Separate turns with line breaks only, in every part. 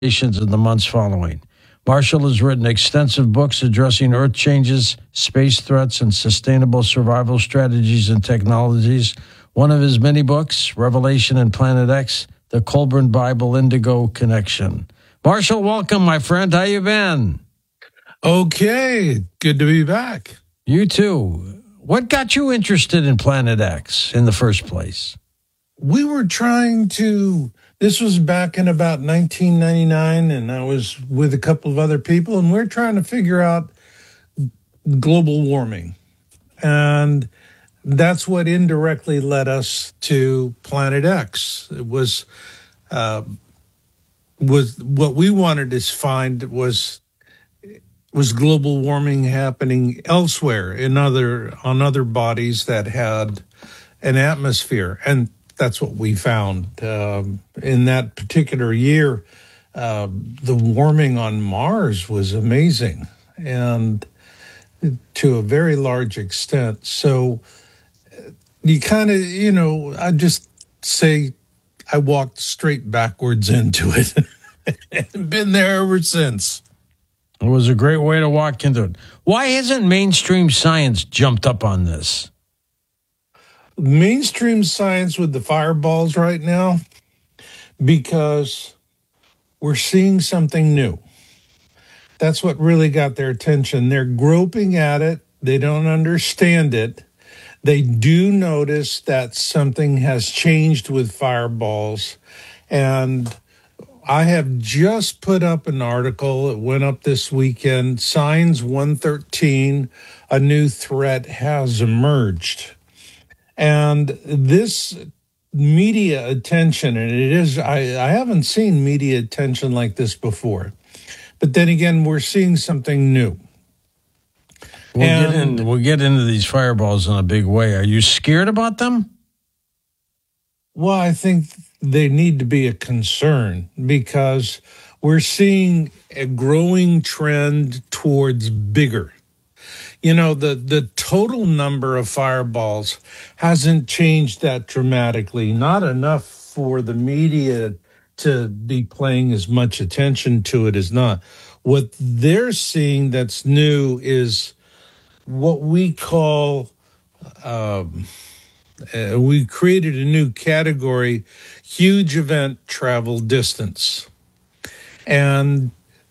in the months following. Marshall has written extensive books addressing Earth changes, space threats, and sustainable survival strategies and technologies. One of his many books, Revelation and Planet X, The Colburn Bible Indigo Connection. Marshall, welcome, my friend. How you been?
Okay, good to be back.
You too. What got you interested in Planet X in the first place?
We were this was back in about 1999, and I was with a couple of other people, and we're trying to figure out global warming. And that's what indirectly led us to Planet X. It was what we wanted to find was global warming happening elsewhere on other bodies that had an atmosphere, and that's what we found in that particular year. The warming on Mars was amazing, and to a very large extent. So you kind of, I just say I walked straight backwards into it and been there ever since.
It was a great way to walk into it. Why hasn't mainstream science jumped up on this?
Mainstream science with the fireballs right now, because we're seeing something new. That's what really got their attention. They're groping at it. They don't understand it. They do notice that something has changed with fireballs. And I have just put up an article. It went up this weekend. Signs 113, a new threat has emerged. And this media attention, and it is, I haven't seen media attention like this before. But then again, we're seeing something new.
We'll get into these fireballs in a big way. Are you scared about them?
Well, I think they need to be a concern, because we're seeing a growing trend towards bigger. The total number of fireballs hasn't changed that dramatically, not enough for the media to be paying as much attention to it as not. What they're seeing that's new is what we call, we created a new category, huge event travel distance. And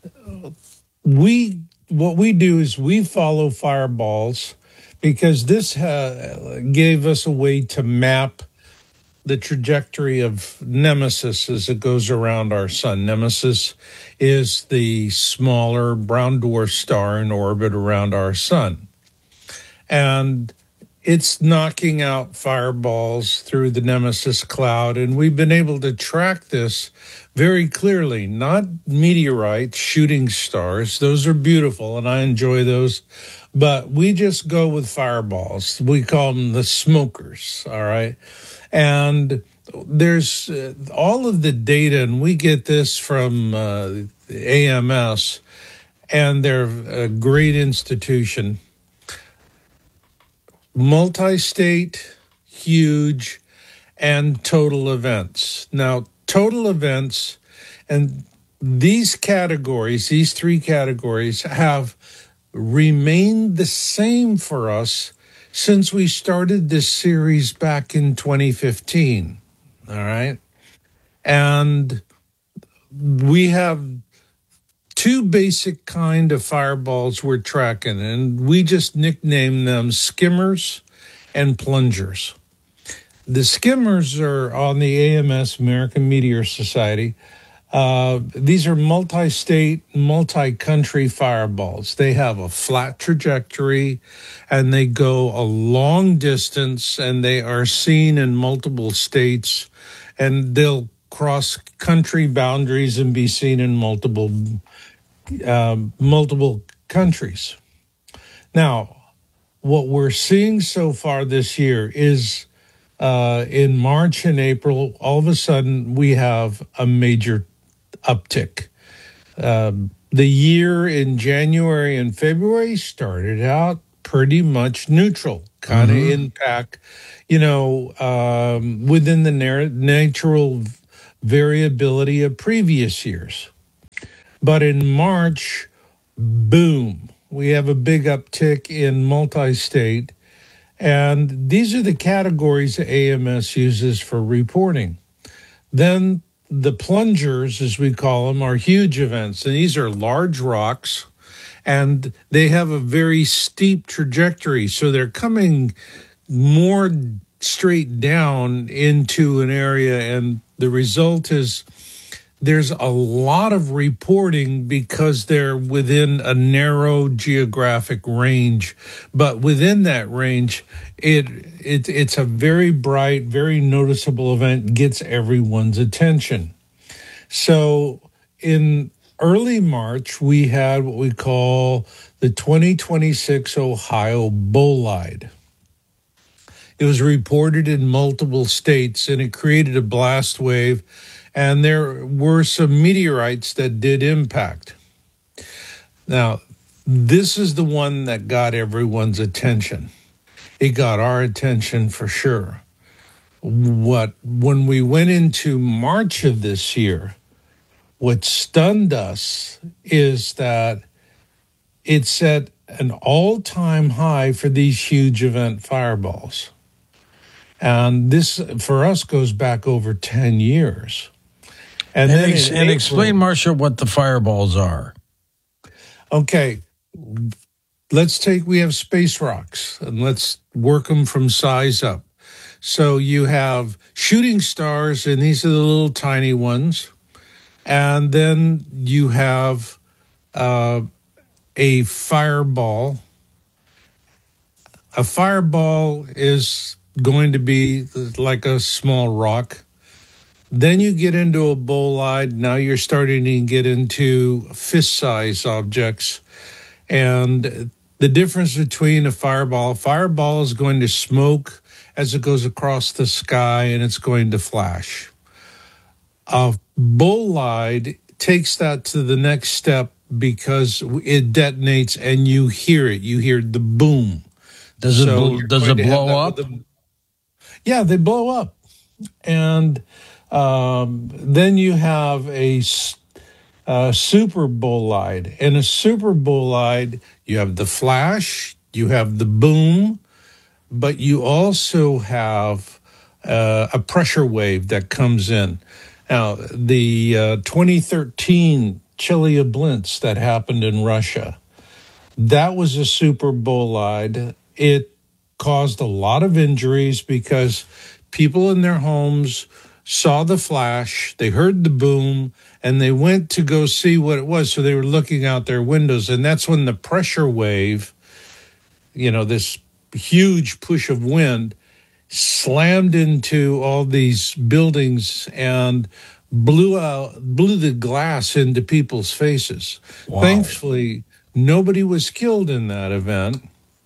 what we do is we follow fireballs, because this gave us a way to map the trajectory of Nemesis as it goes around our sun. Nemesis is the smaller brown dwarf star in orbit around our sun. And it's knocking out fireballs through the Nemesis cloud, and we've been able to track this very clearly. Not meteorites, shooting stars. Those are beautiful, and I enjoy those. But we just go with fireballs. We call them the smokers, all right? And there's all of the data, and we get this from AMS, and they're a great institution. Multi-state, huge, and total events. Now, total events and these three categories have remained the same for us since we started this series back in 2015. All right. And we have two basic kind of fireballs we're tracking, and we just nickname them skimmers and plungers. The skimmers are on the AMS, American Meteor Society. These are multi-state, multi-country fireballs. They have a flat trajectory, and they go a long distance, and they are seen in multiple states, and they'll cross country boundaries and be seen in multiple countries. Now, what we're seeing so far this year is in March and April, all of a sudden we have a major uptick. The year in January and February started out pretty much neutral, kind of impact, within the natural variability of previous years. But in March, boom, we have a big uptick in multi-state. And these are the categories that AMS uses for reporting. Then the plungers, as we call them, are huge events. And these are large rocks, and they have a very steep trajectory. So they're coming more straight down into an area. And the result is there's a lot of reporting because they're within a narrow geographic range. But within that range, it's a very bright, very noticeable event, gets everyone's attention. So in early March, we had what we call the 2026 Ohio bolide. It was reported in multiple states, and it created a blast wave, and there were some meteorites that did impact. Now, this is the one that got everyone's attention. It got our attention for sure. When we went into March of this year, what stunned us is that it set an all-time high for these huge event fireballs. And this, for us, goes back over 10 years.
And explain, Marshall, what the fireballs are.
Okay, we have space rocks, and let's work them from size up. So you have shooting stars, and these are the little tiny ones. And then you have a fireball. A fireball is going to be like a small rock. Then you get into a bolide. Now you're starting to get into fist-size objects. And the difference between a fireball is going to smoke as it goes across the sky, and it's going to flash. A bolide takes that to the next step because it detonates and you hear it. You hear the boom.
Does it blow up?
Yeah, they blow up. And then you have a super bolide. And a super bolide, you have the flash, you have the boom, but you also have a pressure wave that comes in. Now, the 2013 Chelyabinsk that happened in Russia, that was a super bolide. It caused a lot of injuries because people in their homes saw the flash, they heard the boom, and they went to go see what it was. So they were looking out their windows, and that's when the pressure wave, this huge push of wind, slammed into all these buildings and blew the glass into people's faces. Wow. Thankfully, nobody was killed in that event,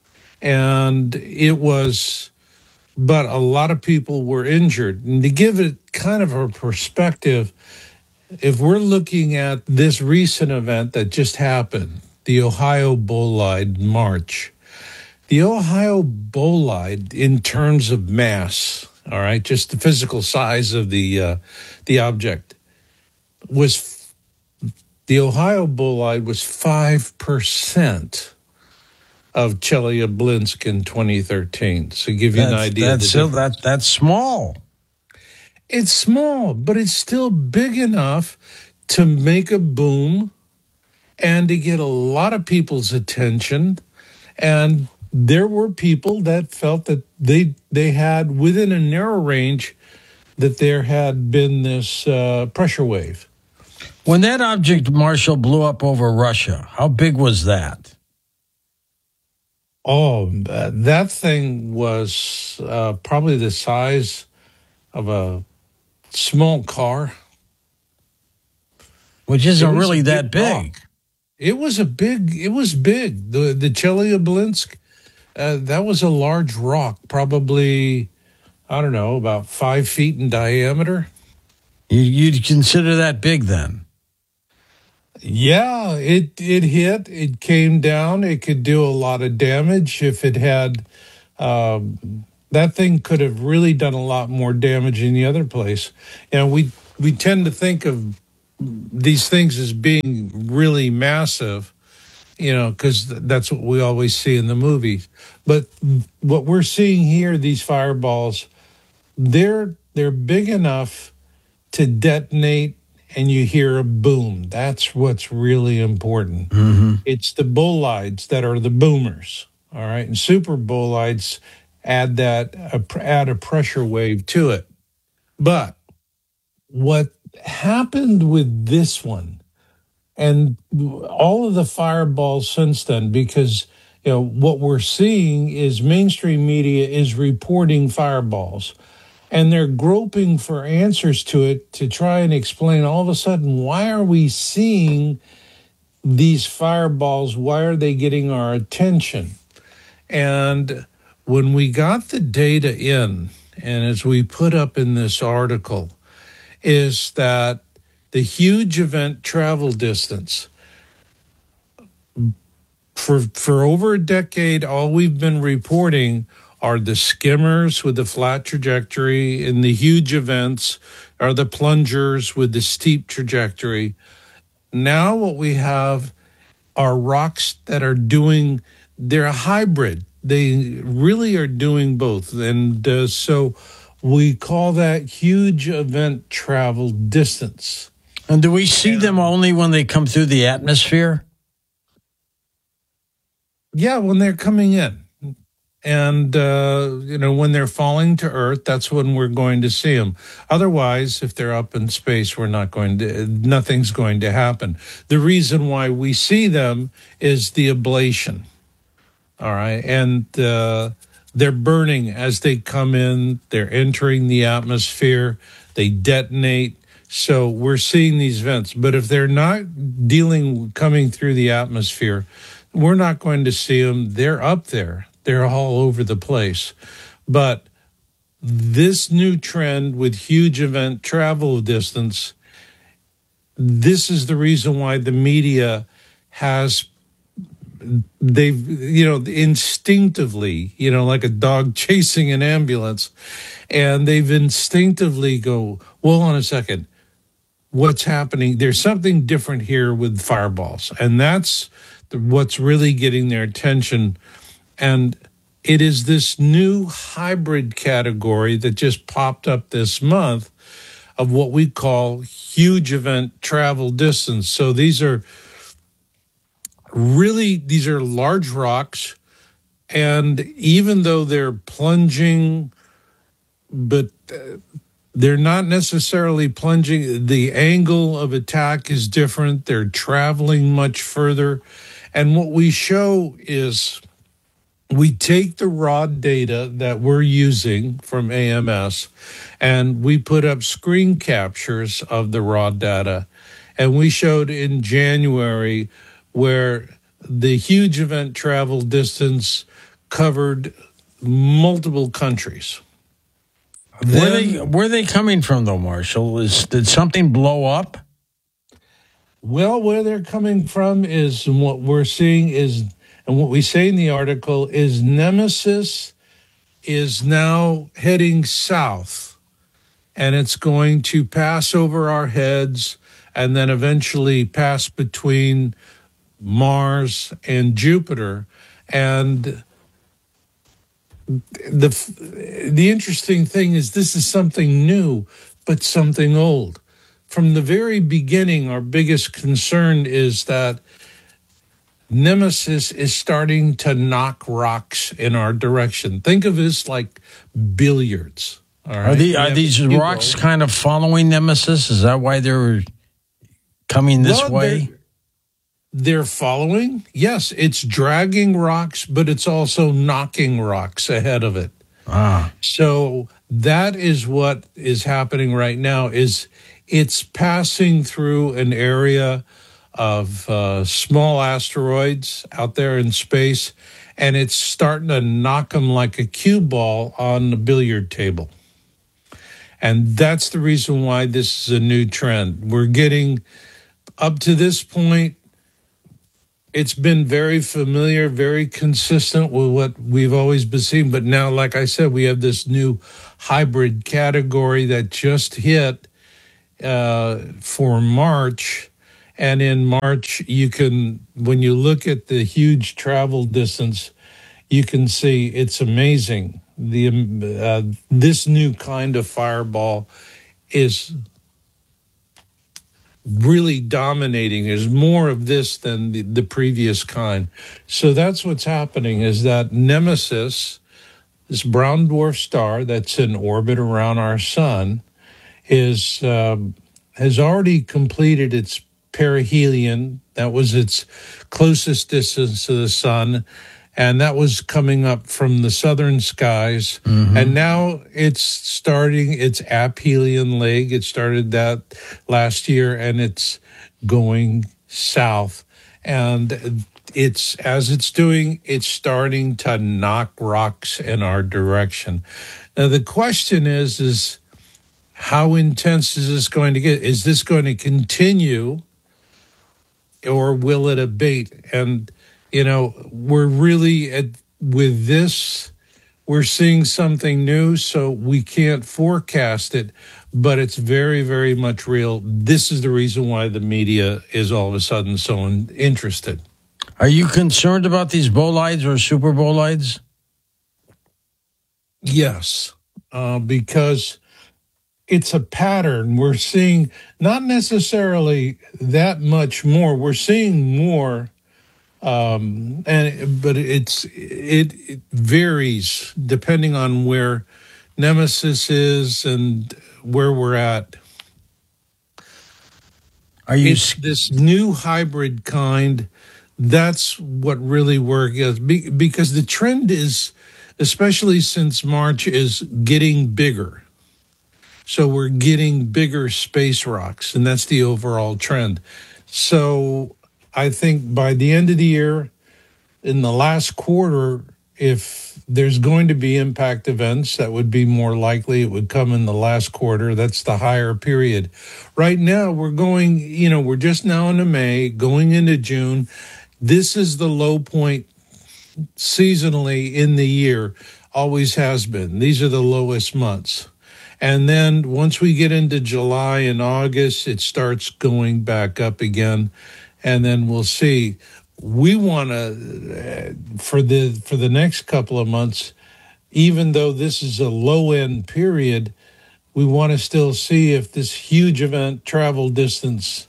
but a lot of people were injured. And to give it kind of a perspective, if we're looking at this recent event that just happened, the Ohio bolide March, the Ohio bolide, in terms of mass, all right, just the physical size of the object, the Ohio bolide was 5% of Chelyabinsk in 2013. So give you an idea.
That's small.
It's small, but it's still big enough to make a boom and to get a lot of people's attention. And there were people that felt that they had, within a narrow range, that there had been this pressure wave.
When that object, Marshall, blew up over Russia, how big was that?
Oh, that thing was probably the size of a small car.
Which isn't really that big.
It was big. The Chelyabinsk, that was a large rock, probably, I don't know, about 5 feet in diameter.
You'd consider that big then?
Yeah, it hit. It came down. It could do a lot of damage if it had. That thing could have really done a lot more damage in the other place. We tend to think of these things as being really massive, because that's what we always see in the movies. But what we're seeing here, these fireballs, they're big enough to detonate, and you hear a boom. That's what's really important.
Mm-hmm.
It's the bolides that are the boomers. All right, and super bolides add add a pressure wave to it. But what happened with this one and all of the fireballs since then, because what we're seeing is mainstream media is reporting fireballs, and they're groping for answers to it to try and explain all of a sudden, why are we seeing these fireballs? Why are they getting our attention? And when we got the data in, and as we put up in this article, is that the huge event travel distance, for over a decade, all we've been reporting are the skimmers with the flat trajectory, and the huge events are the plungers with the steep trajectory. Now what we have are rocks that are they're a hybrid. They really are doing both. And so we call that huge event travel distance.
And do we see them only when they come through the atmosphere?
Yeah, when they're coming in. And, when they're falling to Earth, that's when we're going to see them. Otherwise, if they're up in space, nothing's going to happen. The reason why we see them is the ablation. All right. And they're burning as they come in. They're entering the atmosphere. They detonate. So we're seeing these vents. But if they're not coming through the atmosphere, we're not going to see them. They're up there. They're all over the place. But this new trend with huge event travel distance, this is the reason why the media they've instinctively, like a dog chasing an ambulance, and they've instinctively go, well, hold on a second, what's happening? There's something different here with fireballs, and that's what's really getting their attention. And it is this new hybrid category that just popped up this month of what we call huge event travel distance. So these are large rocks, and even though they're plunging, but they're not necessarily plunging, the angle of attack is different. They're traveling much further. And what we show is we take the raw data that we're using from AMS, and we put up screen captures of the raw data. And we showed in January where the huge event travel distance covered multiple countries.
Where are they coming from, though, Marshall? Did something blow up?
Well, where they're coming from is, and what we're seeing is, and what we say in the article is, Nemesis is now heading south, and it's going to pass over our heads and then eventually pass between Mars and Jupiter. And the interesting thing is, this is something new, but something old. From the very beginning, our biggest concern is that Nemesis is starting to knock rocks in our direction. Think of this like billiards. All right?
Are these rocks kind of following Nemesis? Is that why they're coming this way?
They're following. Yes, it's dragging rocks, but it's also knocking rocks ahead of it. So that is what is happening right now. Is it's passing through an area of small asteroids out there in space, and it's starting to knock them like a cue ball on the billiard table. And that's the reason why this is a new trend. We're getting up to this point. It's been very familiar, very consistent with what we've always been seeing. But now, like I said, we have this new hybrid category that just hit. for March. And in March, when you look at the huge travel distance, you can see it's amazing. This new kind of fireball is really dominating. There's more of this than the previous kind. So that's what's happening, is that Nemesis, this brown dwarf star that's in orbit around our sun, has already completed its perihelion. That was its closest distance to the sun, and that was coming up from the southern skies. Mm-hmm. And now it's starting its aphelion leg. It started that last year, and it's going south. And it's starting to knock rocks in our direction. Now, the question is how intense is this going to get? Is this going to continue, or will it abate? And we're really with this, we're seeing something new, so we can't forecast it, but it's very, very much real. This is the reason why the media is all of a sudden so interested.
Are you concerned about these bolides or super bolides?
Yes, because it's a pattern. We're seeing not necessarily that much more. We're seeing more. But it varies depending on where Nemesis is and where we're at. It's this new hybrid kind? That's what really works, because the trend is, especially since March, is getting bigger. So we're getting bigger space rocks, and that's the overall trend. So I think by the end of the year, in the last quarter, if there's going to be impact events, that would be more likely. It would come in the last quarter. That's the higher period. Right now, we're just now into May, going into June. This is the low point seasonally in the year, always has been. These are the lowest months. And then once we get into July and August, it starts going back up again. And then we'll see. We want to, for the next couple of months, even though this is a low-end period, we want to still see if this huge event, travel distance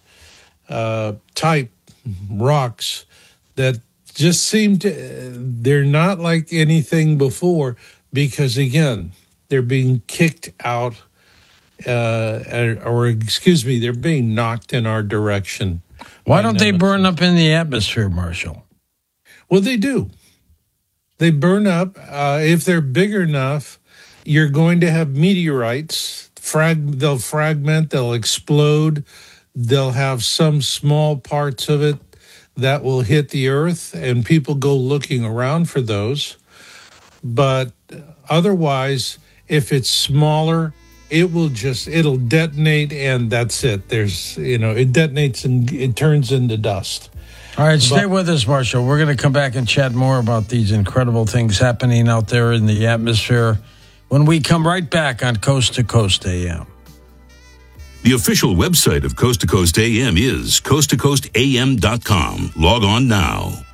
type rocks that just seem they're not like anything before, because, again, they're being kicked out, they're being knocked in our direction.
Why don't they burn up in the atmosphere, Marshall?
Well, they do. They burn up. If they're big enough, you're going to have meteorites. They'll fragment, they'll explode. They'll have some small parts of it that will hit the Earth, and people go looking around for those. But otherwise, if it's smaller, it'll detonate, and that's it. It detonates and it turns into dust.
All right, stay with us, Marshall. We're going to come back and chat more about these incredible things happening out there in the atmosphere when we come right back on Coast to Coast AM.
The official website of Coast to Coast AM is coasttocoastam.com. Log on now.